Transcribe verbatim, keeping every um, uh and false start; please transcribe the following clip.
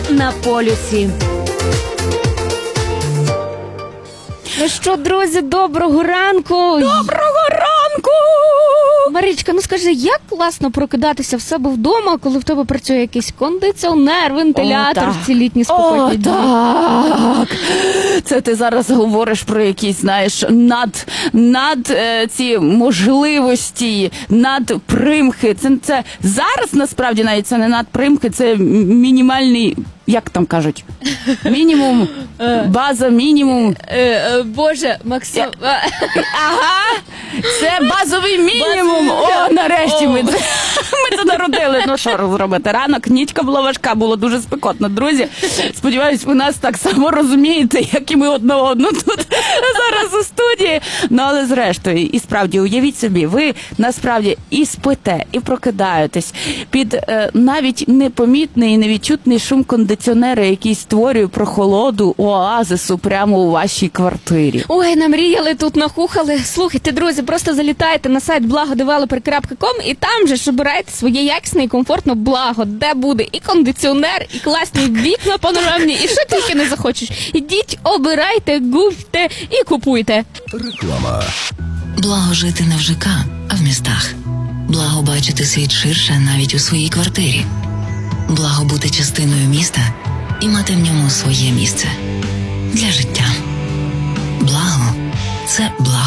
на полюсі. Ну що, друзі, доброго ранку! Доброго ранку! Марічка, ну скажи, як класно прокидатися в себе вдома, коли в тебе працює якийсь кондиціонер, вентилятор О, в ці літні спокійні дні? так. Це ти зараз говориш про якісь, знаєш, над, над е, ці можливості, надпримхи. Це, це зараз, насправді, навіть це не надпримхи, це мінімальний, як там кажуть, мінімум, база, мінімум. Боже, Максим... Ага, це базовий мінімум. О, нарешті ми це, ми це народили. Ну що зробити? Ранок, нічка була важка, було дуже спекотно. Друзі, сподіваюсь, ви нас так само розумієте, як і ми одне одну тут зараз у студії. Ну, але зрештою, і справді, уявіть собі, ви насправді і спите, і прокидаєтесь під е, навіть непомітний і невідчутний шум кондиціонера, який створює прохолоду, оазису прямо у вашій квартирі. Ой, намріяли тут, нахухали. Слухайте, друзі, просто залітайте на сайт благодевелопер крапка ком і там же ж обирайте своє якісне і комфортне благо, де буде і кондиціонер, і класні вікна панорамні, і що тільки не захочеш. Ідіть, обирайте, гуфте і купуйте. Реклама. Благо жити не в ЖК, а в містах. Благо бачити світ ширше навіть у своїй квартирі. Благо бути частиною міста і мати в ньому своє місце для життя. Благо – це благо.